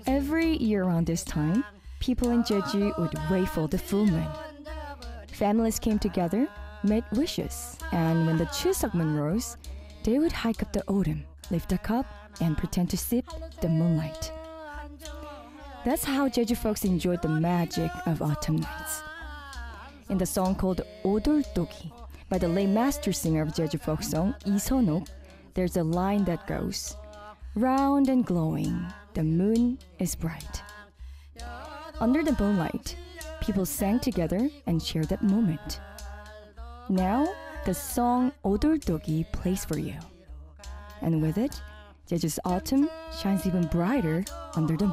Every year around this time, people in Jeju would wait for the full moon. Families came together, made wishes, and when the Chuseok moon rose, they would hike up the autumn, lift a cup, and pretend to sip the moonlight. That's how Jeju folks enjoyed the magic of autumn nights. In the song called Odoldogi by the late master singer of Jeju folk song Lee Sonok, there's a line that goes, "Round and glowing, the moon is bright." Under the moonlight, people sang together and shared that moment. Now, the song Odoldogi plays for you. And with it, Jeju's autumn shines even brighter under the moon.